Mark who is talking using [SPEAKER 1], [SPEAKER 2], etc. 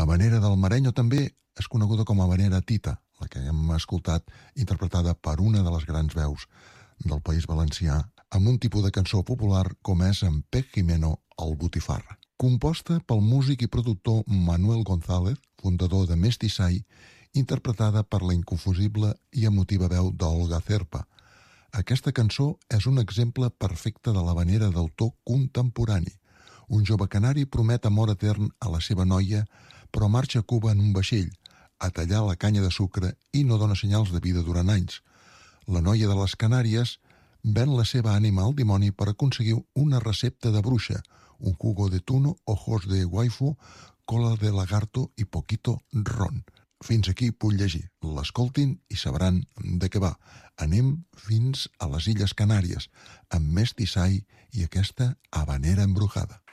[SPEAKER 1] Habanera del Marenyo també és coneguda com a habanera Tita, la que hem escoltat interpretada per una de les grans veus del País Valencià, amb un tipus de cançó popular com és en Pec Jimeno, el Botifarra. Composta pel músic i productor Manuel González, fundador de Mestissai, interpretada per la inconfusible i emotiva veu d'Olga Cerpa. Aquesta cançó és un exemple perfecte de l'habanera d'autor contemporani. Un jove canari promet amor etern a la seva noia, però marxa a Cuba en un vaixell, a tallar la canya de sucre i no dona senyals de vida durant anys. La noia de les Canàries ven la seva ànima al dimoni per aconseguir una recepta de bruixa, un jugo de tuno, ojos de waifu, cola de lagarto i poquito ron. Fins aquí puc llegir. L'escoltin i sabran de què va. Anem fins a les Illes Canàries, amb Mestissai i aquesta habanera embrujada.